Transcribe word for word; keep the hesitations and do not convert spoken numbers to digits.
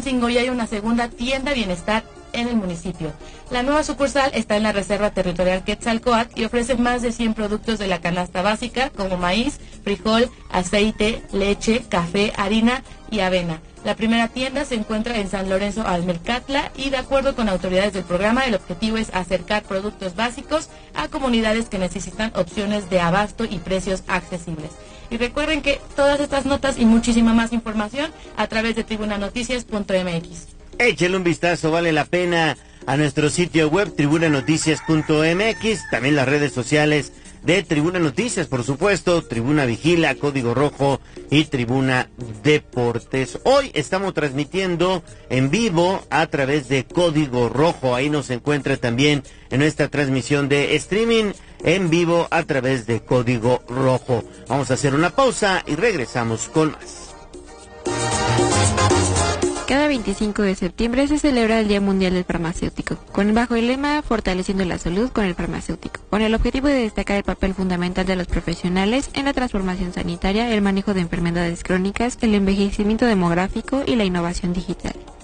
Chilpancingo y hay una segunda tienda Bienestar en el municipio. La nueva sucursal está en la Reserva Territorial Quetzalcóatl y ofrece más de cien productos de la canasta básica como maíz, frijol, aceite, leche, café, harina y avena. La primera tienda se encuentra en San Lorenzo Almercatla y de acuerdo con autoridades del programa, el objetivo es acercar productos básicos a comunidades que necesitan opciones de abasto y precios accesibles. Y recuerden que todas estas notas y muchísima más información a través de tribuna noticias punto m x. Échale un vistazo, vale la pena, a nuestro sitio web tribuna noticias punto m x, también las redes sociales de Tribuna Noticias, por supuesto, Tribuna Vigila, Código Rojo y Tribuna Deportes. Hoy estamos transmitiendo en vivo a través de Código Rojo, ahí nos encuentra también en nuestra transmisión de streaming en vivo a través de Código Rojo. Vamos a hacer una pausa y regresamos con más. Cada veinticinco de septiembre se celebra el Día Mundial del Farmacéutico, con bajo el lema Fortaleciendo la Salud con el Farmacéutico, con el objetivo de destacar el papel fundamental de los profesionales en la transformación sanitaria, el manejo de enfermedades crónicas, el envejecimiento demográfico y la innovación digital.